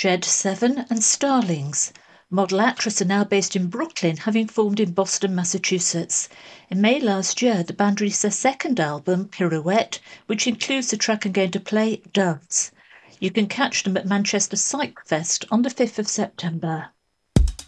Shed 7 and Starlings. Model Actress are now based in Brooklyn, having formed in Boston, Massachusetts. In May last year, the band released their second album, Pirouette, which includes the track I'm going to play, Doves. You can catch them at Manchester Psych Fest on the 5th of September.